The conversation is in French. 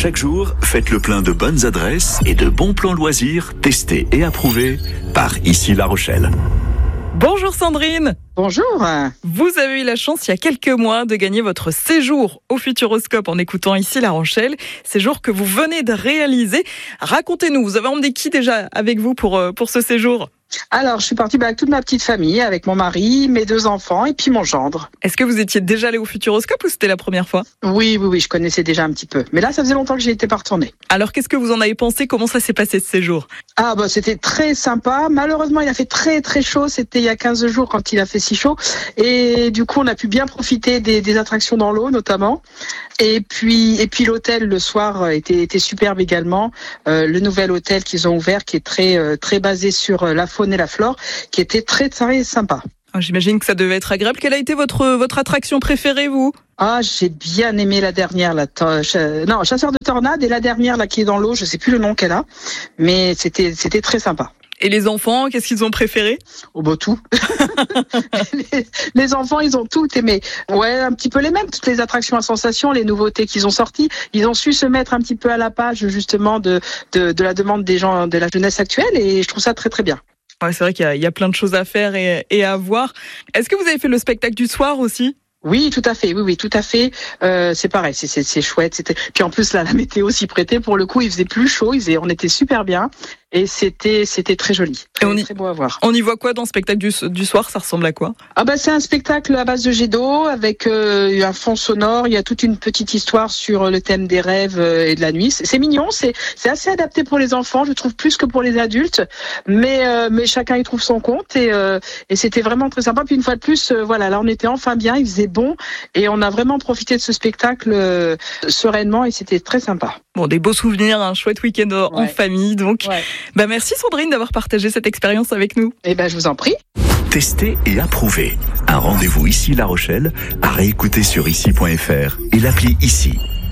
Chaque jour, faites le plein de bonnes adresses et de bons plans loisirs testés et approuvés par Ici La Rochelle. Bonjour Sandrine. Bonjour. Vous avez eu la chance il y a quelques mois de gagner votre séjour au Futuroscope en écoutant Ici La Rochelle. Séjour que vous venez de réaliser. Racontez-nous, vous avez emmené qui déjà avec vous pour ce séjour ? Alors, je suis partie avec toute ma petite famille, avec mon mari, mes 2 enfants et puis mon gendre. Est-ce que vous étiez déjà allé au Futuroscope ou c'était la première fois ? Oui, je connaissais déjà un petit peu. Mais là, ça faisait longtemps que j'y étais pas retournée. Alors, qu'est-ce que vous en avez pensé ? Comment ça s'est passé ce séjour ? C'était très sympa. Malheureusement, il a fait très très chaud. C'était il y a 15 jours quand il a fait si chaud. Et du coup, on a pu bien profiter des attractions dans l'eau, notamment. Et puis l'hôtel le soir était superbe également. Le nouvel hôtel qu'ils ont ouvert, qui est très basé sur la faune et la flore, qui était très très sympa. J'imagine que ça devait être agréable. Quelle a été votre attraction préférée, vous ? J'ai bien aimé la dernière, chasseur de tornades, et la dernière là qui est dans l'eau, je sais plus le nom qu'elle a, mais c'était très sympa. Et les enfants, qu'est-ce qu'ils ont préféré ? Tout. les enfants, ils ont tout aimé. Ouais, un petit peu les mêmes, toutes les attractions à sensations, les nouveautés qu'ils ont sorties. Ils ont su se mettre un petit peu à la page, justement, de la demande des gens, de la jeunesse actuelle, et je trouve ça très très bien. Ouais, c'est vrai qu'il y a plein de choses à faire et à voir. Est-ce que vous avez fait le spectacle du soir aussi ? Oui, tout à fait. Oui, tout à fait. C'est pareil, c'est chouette. Puis en plus là, la météo s'y prêtait. Pour le coup, il faisait plus chaud. On était super bien. Et c'était très joli, très beau à voir. On y voit quoi dans le spectacle du soir ? Ça ressemble à quoi ? C'est un spectacle à base de jet d'eau avec un fond sonore. Il y a toute une petite histoire sur le thème des rêves et de la nuit. C'est mignon, c'est assez adapté pour les enfants, je trouve, plus que pour les adultes. Mais chacun y trouve son compte et c'était vraiment très sympa. Puis une fois de plus, là on était enfin bien, il faisait bon et on a vraiment profité de ce spectacle sereinement et c'était très sympa. Bon, des beaux souvenirs, un chouette week-end en famille, donc. Ouais. Merci Sandrine d'avoir partagé cette expérience avec nous. Je vous en prie. Testé et approuvé. Un rendez-vous Ici La Rochelle à réécouter sur ici.fr et l'appli Ici.